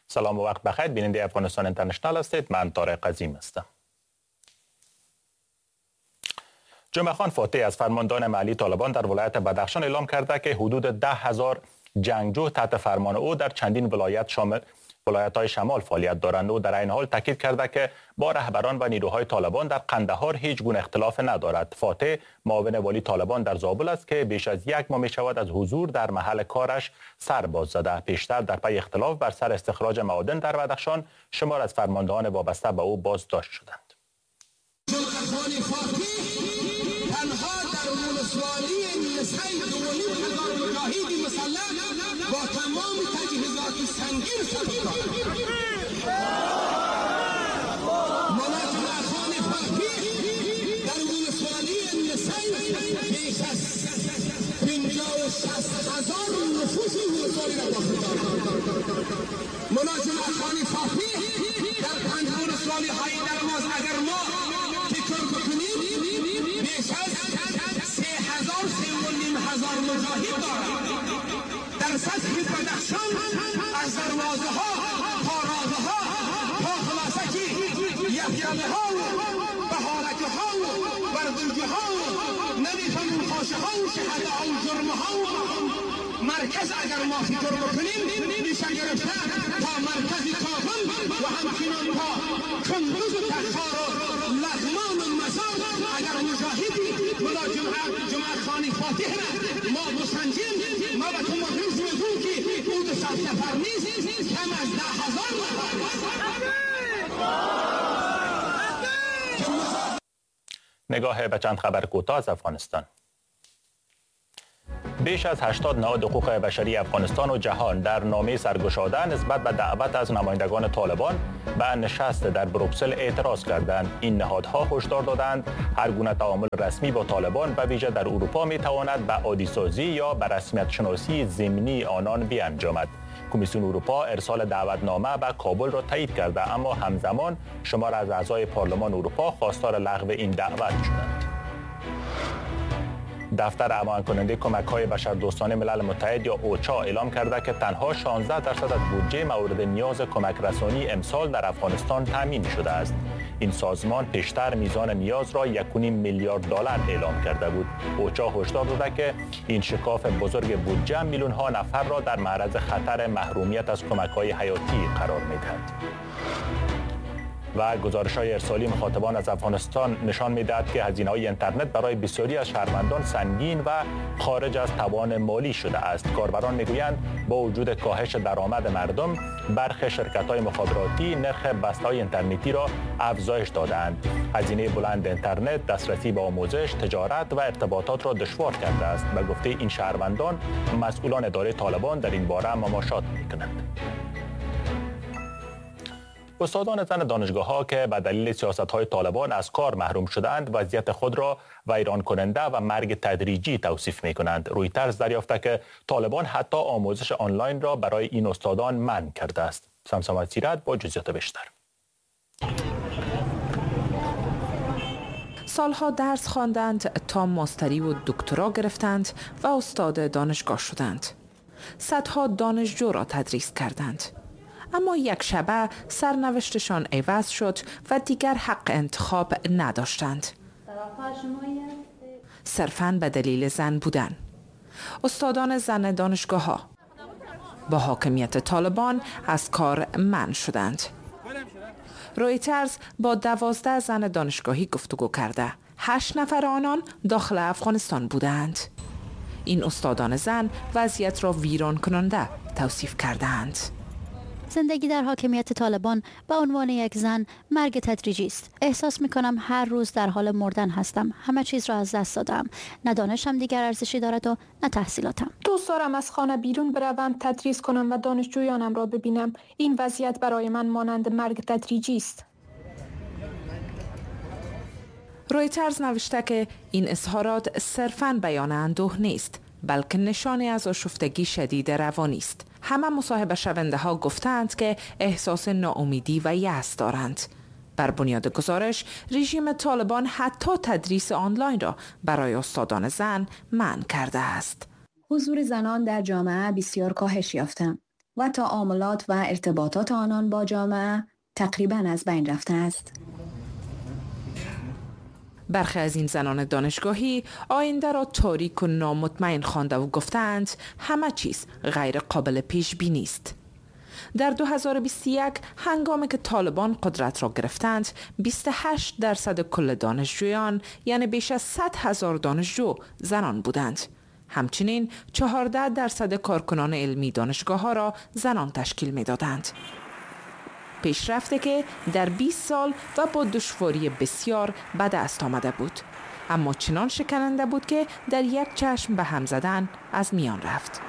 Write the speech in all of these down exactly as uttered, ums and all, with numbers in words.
سلام و وقت بخیر. بیننده افغانستان اینترنشنال هستید. من طارق عظیم هستم. جمعه خان فاتح از فرماندهان محلی طالبان در ولایت بدخشان اعلام کرده که حدود ده هزار جنگجو تحت فرمان او در چندین ولایت شامل ولایت‌های شمال فعالیت دارند. او در این حال تاکید کرده که با رهبران و نیروهای طالبان در قندهار هیچ گونه اختلاف ندارد. فاتح معاون والی طالبان در زابل است که بیش از یک ماه می‌شود از حضور در محل کارش سر باز زده. پیشتر در پی اختلاف بر سر استخراج معادن در بدخشان شمار از فرماندهان وابسته به او بازداشت شدند. با تمام تجهیزات سنگین سبک مناطق خان فاطمی در ولسوالی نسایی بیش از پنجاه و شصت هزار نفوس ولسوالی را داخل دارد. مناطق خان فاطمی در پنج ولسوالی های درماز اگر ما تکرار بکنیم بیش از سه هزار سه و نیم هزار مجاهد دارد. در سطح بدخشان از دروازه ها، پاراده ها، تا خلاصکی یفیانه ها، بهارک ها، بردوجه ها، نمیفهمون خاشه ها، شهده ها و جرمه ها مرکز اگر ما فکر بکنیم میشه گرفته تا مرکز کابل و همچنان تا کندوز و تخار و لغمان و مزار اگر مجاهدی بلا جمعه جمعه خانی فاتح را ما بسنجیم ما به تو مدرس میگون که او دو سال سفر نیست کم از ده هزار نگاه به چند خبر کوتاه از افغانستان. بیش از هشتاد نهاد حقوق بشری افغانستان و جهان در نامه سرگشاده نسبت به دعوت از نمایندگان طالبان به نشست در بروکسل اعتراض کردند. این نهادها هشدار دادند هر گونه تعامل رسمی با طالبان به ویژه در اروپا می تواند به عادی‌سازی یا به رسمیت شناسی ضمنی آنان بیانجامد. کمیسیون اروپا ارسال دعوتنامه به کابل را تایید کرده، اما همزمان شمار از اعضای پارلمان اروپا خواستار لغو این دعوت شدند. دفتر اعمال کننده کمک‌های بشردوستانه ملل متحد یا اوچا اعلام کرده که تنها شانزده درصد از بودجه مورد نیاز کمک رسانی امسال در افغانستان تامین شده است. این سازمان پیشتر میزان نیاز را یک و نیم میلیارد دلار اعلام کرده بود. اوچا هشدار داده که این شکاف بزرگ بودجه میلیون ها نفر را در معرض خطر محرومیت از کمک‌های حیاتی قرار می‌دهد. و گزارش‌های ارسالی مخاطبان از افغانستان نشان می‌دهد که هزینه‌های اینترنت برای بسیاری از شهروندان سنگین و خارج از توان مالی شده است. کاربران می‌گویند با وجود کاهش درآمد مردم، برخی شرکت‌های مخابراتی نرخ بسته‌های اینترنتی را افزایش داده‌اند. هزینه بلند اینترنت دسترسی به آموزش، تجارت و ارتباطات را دشوار کرده است. به گفته این شهروندان، مسئولان اداره طالبان در این باره مماشات می‌کنند. استادان زن دانشگاه‌ها که به دلیل سیاست‌های طالبان از کار محروم شده‌اند وضعیت خود را ویران کننده و مرگ تدریجی توصیف می‌کنند. رویترز دریافته که طالبان حتی آموزش آنلاین را برای این استادان منع کرده است. سمسم سیرت با جزئیات بیشتر. سالها درس خواندند تا ماستری و دکترا گرفتند و استاد دانشگاه شدند. صدها دانشجو را تدریس کردند. اما یک شبه سرنوشتشان عوض شد و دیگر حق انتخاب نداشتند. صرفاً به دلیل زن بودن. استادان زن دانشگاه ها با حاکمیت طالبان از کار منع شدند. رویترز با دوازده زن دانشگاهی گفتگو کرده. هشت نفر آنان داخل افغانستان بودند. این استادان زن وضعیت را ویران کننده توصیف کردند. زندگی در حاکمیت طالبان به عنوان یک زن مرگ تدریجی است. احساس می‌کنم هر روز در حال مردن هستم. همه چیز را از دست دادم. نه دانشم دیگر ارزشی دارد و نه تحصیلاتم. دوست دارم از خانه بیرون بروم، تدریس کنم و دانشجویانم را ببینم. این وضعیت برای من مانند مرگ تدریجی است. رویترز نوشته که این اظهارات صرفاً بیان اندوه نیست، بلکه نشانی از آشفتگی شدید روانی است. همه مصاحبه شونده ها گفتند که احساس ناامیدی و یأس دارند. بر بنیاد گزارش، رژیم طالبان حتی تدریس آنلاین را برای استادان زن منع کرده است. حضور زنان در جامعه بسیار کاهش یافته. و تعاملات و ارتباطات آنان با جامعه تقریباً از بین رفته است. برخی از این زنان دانشگاهی آینده را تاریک و نامطمئن خوانده و گفتند همه چیز غیر قابل پیش بینی است. در دو هزار و بیست و یک هنگامی که طالبان قدرت را گرفتند، بیست و هشت درصد کل دانشجویان یعنی بیش از صد هزار دانشجو زنان بودند. همچنین چهارده درصد کارکنان علمی دانشگاه ها را زنان تشکیل می دادند. پیشرفته که در بیست سال و با دشواری بسیار به دست آمده بود، اما چنان شکننده بود که در یک چشم به هم زدن از میان رفت.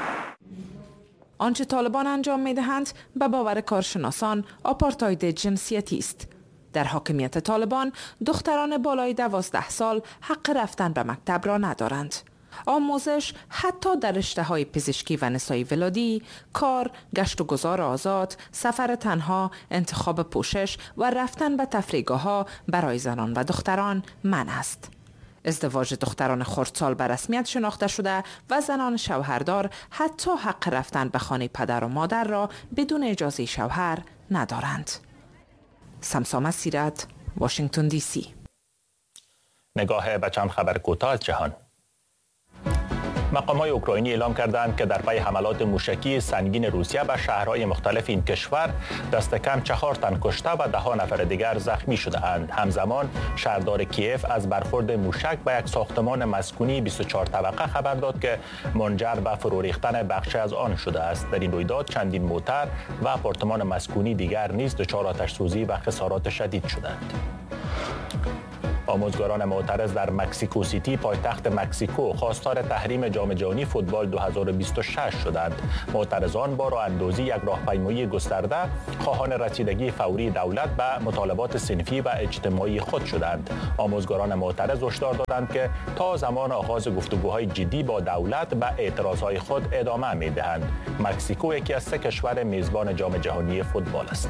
آنچه طالبان انجام می دهند به باور کارشناسان آپارتاید جنسیتی است. در حاکمیت طالبان دختران بالای دوازده سال حق رفتن به مکتب را ندارند. آموزش حتی در رشته‌های پزشکی و نسایی ولادی، کار، گشت و گذار آزاد، سفر تنها، انتخاب پوشش و رفتن به تفریحگاه‌ها برای زنان و دختران منع است. ازدواج دختران خردسال به رسمیت شناخته شده و زنان شوهردار حتی حق رفتن به خانه پدر و مادر را بدون اجازه شوهر ندارند. سمسام سیرت، واشنگتن دی سی. نگاه به چند خبر کوتاه از جهان. مقام‌های اوکراینی اعلام کردند که در پی حملات موشکی سنگین روسیه به شهرهای مختلف این کشور دست کم چهار تن کشته و ده ها نفر دیگر زخمی شده اند. همزمان شهردار کیف از برخورد موشک به یک ساختمان مسکونی بیست و چهار طبقه خبر داد که منجر به فرو ریختن بخشی از آن شده است. در این رویداد چندین موتر و آپارتمان مسکونی دیگر نیز دچار آتش سوزی و خسارات شدید شدند. آموزگاران معترض در مکسیکو سیتی پایتخت مکسیکو خواستار تحریم جام جهانی فوتبال دو هزار و بیست و شش شدند. معترضان با راه اندازی یک راهپیمایی گسترده خواهان رسیدگی فوری دولت به مطالبات صنفی و اجتماعی خود شدند. آموزگاران معترض هشدار دادند که تا زمان آغاز گفتگوهای جدی با دولت به اعتراضهای خود ادامه می‌دهند. مکسیکو یکی از سه کشور میزبان جام جهانی فوتبال است.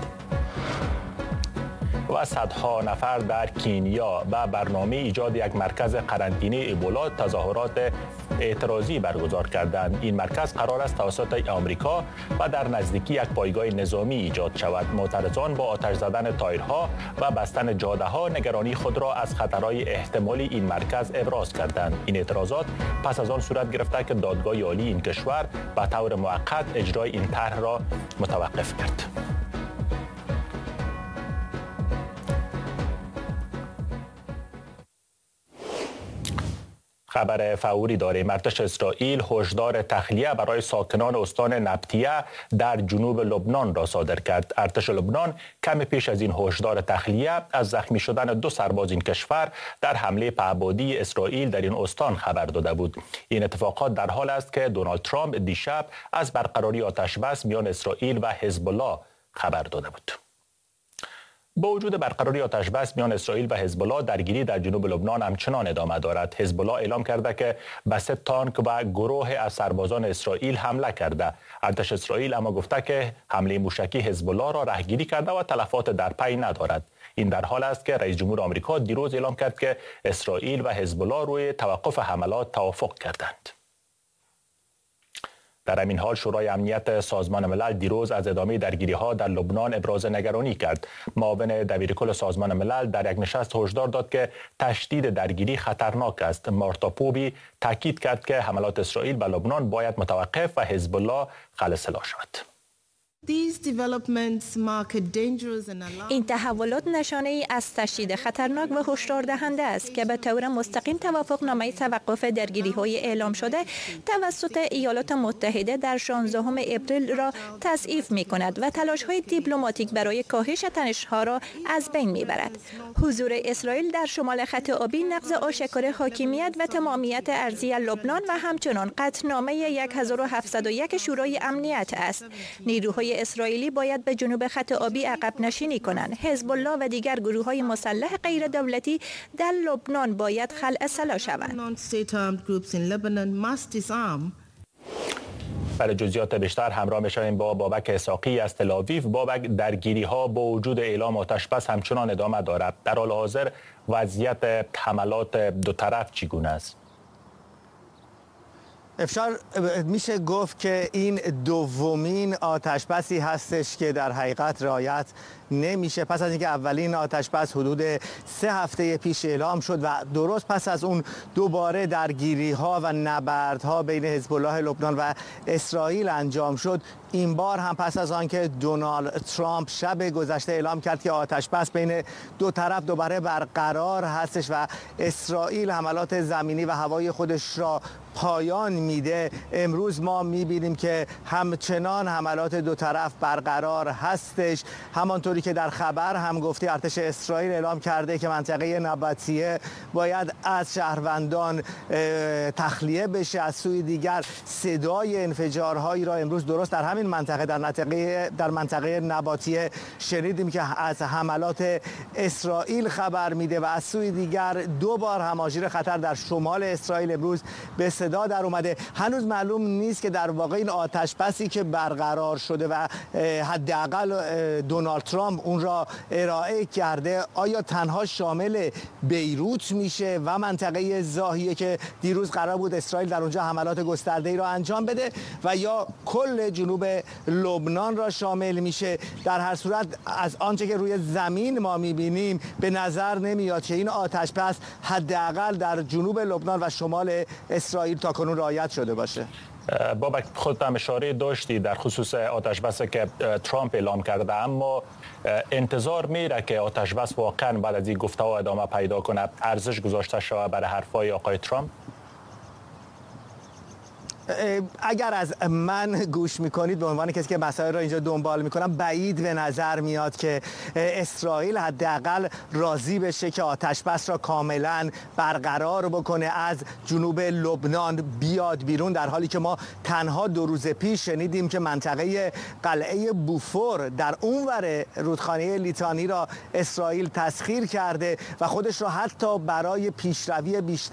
و صدها نفر در کینیا به برنامه ایجاد یک مرکز قرنطینه ابولا تظاهرات اعتراضی برگزار کردند. این مرکز قرار است توسط آمریکا و در نزدیکی یک پایگاه نظامی ایجاد شود. معترضان با آتش زدن تایرها و بستن جاده‌ها نگرانی خود را از خطرهای احتمالی این مرکز ابراز کردند. این اعتراضات پس از آن صورت گرفته که دادگاه عالی این کشور به طور موقت اجرای این طرح را متوقف کرد. خبر فوری داریم. ارتش اسرائیل هشدار تخلیه برای ساکنان استان نبطیه در جنوب لبنان را صادر کرد. ارتش لبنان کمی پیش از این هشدار تخلیه از زخمی شدن دو سرباز این کشور در حمله پهپادی اسرائیل در این استان خبر داده بود. این اتفاقات در حال است که دونالد ترامپ دیشب از برقراری آتش‌بس میان اسرائیل و حزب الله خبر داده بود. با وجود برقراری آتش‌بس میان اسرائیل و حزب الله، درگیری در جنوب لبنان همچنان ادامه دارد. حزب الله اعلام کرده که به سه تانک و گروه از سربازان اسرائیل حمله کرده. ارتش اسرائیل اما گفته که حمله موشکی حزب الله را رهگیری کرده و تلفات در پی ندارد. این در حال است که رئیس جمهور آمریکا دیروز اعلام کرد که اسرائیل و حزب الله روی توقف حملات توافق کردند. در همین حال شورای امنیت سازمان ملل دیروز از ادامه درگیری‌ها در لبنان ابراز نگرانی کرد. معاون دبیرکل سازمان ملل در یک نشست هشدار داد که تشدید درگیری خطرناک است. مارتا پوبی تاکید کرد که حملات اسرائیل به لبنان باید متوقف و حزب الله خلع سلاح شود. این تحولات نشانه ای از تشدید خطرناک و هشدار دهنده است که به طور مستقیم توافقنامه توقف درگیری‌های اعلام شده توسط ایالات متحده در شانزدهم اپریل را تضعیف می‌کند و تلاش‌های دیپلماتیک برای کاهش تنش‌ها را از بین می‌برد. حضور اسرائیل در شمال خط آبی نقض آشکار حاکمیت و تمامیت ارضی لبنان و همچنان قطعنامه هزار و هفتصد و یک شورای امنیت است. نیروهای اسرائیلی باید به جنوب خط آبی عقب نشینی کنند. حزب الله و دیگر گروه‌های مسلح غیر دولتی در لبنان باید خلع سلاح شوند. برای جزئیات بیشتر همراه می‌شویم با بابک اسحاقی از تل‌آویو. بابک، درگیری‌ها با وجود اعلام آتش‌بس همچنان ادامه دارد. در حال حاضر وضعیت حملات دو طرف چگونه است؟ افشار میشه گفت که این دومین آتشبسی هستش که در حقیقت رعایت نمیشه پس از اینکه اولین آتشبس حدود سه هفته پیش اعلام شد و درست پس از اون دوباره درگیری ها و نبردها بین حزب الله لبنان و اسرائیل انجام شد. این بار هم پس از آنکه دونالد ترامپ شب گذشته اعلام کرد که آتشبس بین دو طرف دوباره برقرار هستش و اسرائیل حملات زمینی و هوایی خودش را پایان میده، امروز ما میبینیم که همچنان حملات دو طرف برقرار هستش. همانطوری که در خبر هم گفته ارتش اسرائیل اعلام کرده که منطقه نباتیه باید از شهروندان تخلیه بشه. از سوی دیگر صدای انفجارهایی را امروز درست در همین منطقه در منطقه در منطقه نباتیه شنیدیم که از حملات اسرائیل خبر میده و از سوی دیگر دو بار هم آژیر خطر در شمال اسرائیل امروز به صدا در اومده. هنوز معلوم نیست که در واقع این آتشبسی که برقرار شده و حداقل دونالد ترامپ اون را ارائه کرده آیا تنها شامل بیروت میشه و منطقه زاهیه که دیروز قرار بود اسرائیل در اونجا حملات گسترده‌ای را انجام بده و یا کل جنوب لبنان را شامل میشه. در هر صورت از آنچه که روی زمین ما میبینیم به نظر نمیاد که این آتشبس حداقل در جنوب لبنان و شمال اسرائیل تاکنون رعایت شده باشه. بابک خودت هم اشاره داشتی در خصوص آتشبسی که ترامپ اعلام کرده، اما انتظار میره که آتشبس واقعا بعد از این گفته‌ها ادامه پیدا کنه، ارزش گذاشته شود برای حرفای آقای ترامپ؟ اگر از من گوش میکنید به عنوان کسی که مسائل را اینجا دنبال میکنم، بعید به نظر میاد که اسرائیل حداقل راضی بشه که آتشبس را کاملا برقرار بکنه، از جنوب لبنان بیاد بیرون، در حالی که ما تنها دو روز پیش شنیدیم که منطقه قلعه بوفور در اونور رودخانه لیتانی را اسرائیل تسخیر کرده و خودش را حتی برای پیشروی بیشتر